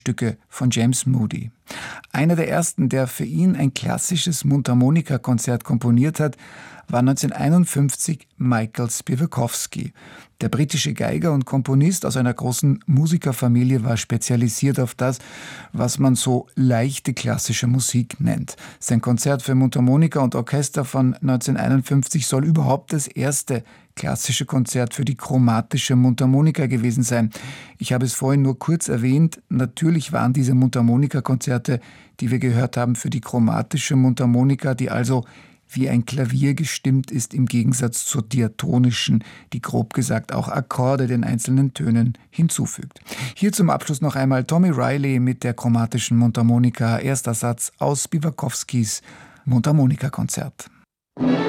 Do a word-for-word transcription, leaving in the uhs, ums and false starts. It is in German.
Stücke von James Moody. Einer der ersten, der für ihn ein klassisches Mundharmonika-Konzert komponiert hat, war neunzehnhunderteinundfünfzig Michael Spiwakowski. Der britische Geiger und Komponist aus einer großen Musikerfamilie war spezialisiert auf das, was man so leichte klassische Musik nennt. Sein Konzert für Mundharmonika und Orchester von neunzehnhunderteinundfünfzig soll überhaupt das erste klassische Konzert für die chromatische Mundharmonika gewesen sein. Ich habe es vorhin nur kurz erwähnt, natürlich waren diese Mundharmonika-Konzerte, die wir gehört haben, für die chromatische Mundharmonika, die also wie ein Klavier gestimmt ist im Gegensatz zur diatonischen, die grob gesagt auch Akkorde den einzelnen Tönen hinzufügt. Hier zum Abschluss noch einmal Tommy Riley mit der chromatischen Mundharmonika, erster Satz aus Spiwakowskis Mundharmonika-Konzert.